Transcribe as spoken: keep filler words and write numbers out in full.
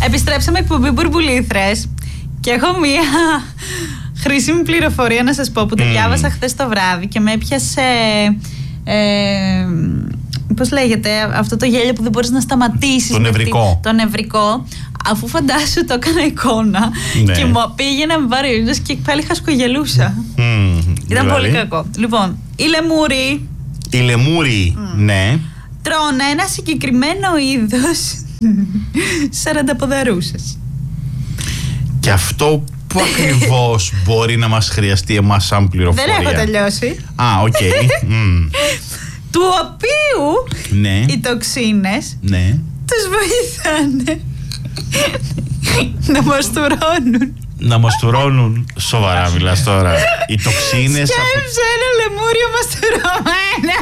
Επιστρέψαμε εκπομπή Μπουρμπουλήθρες και έχω μία χρήσιμη πληροφορία να σας πω που τη mm. διάβασα χθες το βράδυ και με έπιασε. Ε, πώς λέγεται, αυτό το γέλιο που δεν μπορείς να σταματήσεις. Το νευρικό. Το νευρικό. Αφού φαντάσου το έκανα εικόνα ναι. και μου πήγαινε να με πάρει ο ήλιος και πάλι χασκογελούσα. Mm, Ήταν δηλαδή. πολύ κακό. Λοιπόν, οι λεμούροι. Οι λεμούροι, mm. ναι. Τρώνε ένα συγκεκριμένο είδος σαρανταποδαρούσες. Και αυτό που ακριβώς μπορεί να μας χρειαστεί εμάς σαν πληροφορία? Δεν έχω τελειώσει. Α, οκ. Okay. mm. Του οποίου ναι. οι τοξίνες ναι. τους βοηθάνε να μαστουρώνουν. Να μαστουρώνουν. Σοβαρά μιλάς τώρα? Οι τοξίνες. Σκέψε ένα λεμούριο μαστουρωμένο.